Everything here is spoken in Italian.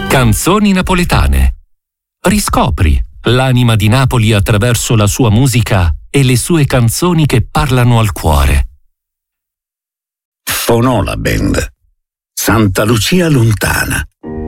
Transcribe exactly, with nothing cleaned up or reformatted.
Canzoni napoletane. Riscopri l'anima di Napoli attraverso la sua musica e le sue canzoni che parlano al cuore. Fonola Band. Santa Lucia lontana.